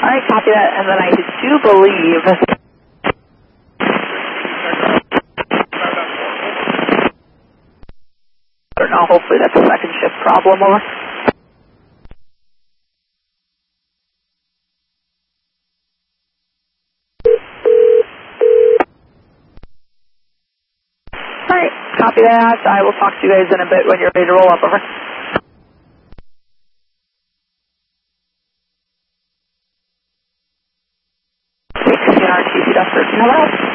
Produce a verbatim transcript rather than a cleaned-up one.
Alright, copy that, and then I do believe... I don't know, hopefully that's a second shift problem, over. Alright, copy that. I will talk to you guys in a bit when you're ready to roll up, over. sixteen R T C Duster, hello?